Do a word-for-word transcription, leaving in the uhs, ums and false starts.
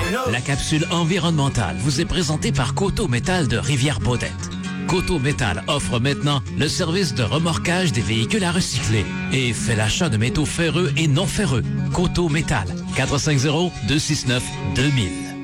La capsule environnementale vous est présentée par Coteau Métal de Rivière-Baudette. Coteau Métal offre maintenant le service de remorquage des véhicules à recycler et fait l'achat de métaux ferreux et non ferreux. Coteau Métal, quatre cinq zéro, deux six neuf, deux mille.